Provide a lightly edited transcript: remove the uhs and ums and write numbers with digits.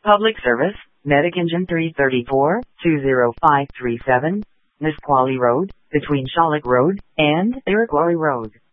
Public service, Medic Engine 334, 20537, Nisqually Road, between Shollick Road and Iroquois Road.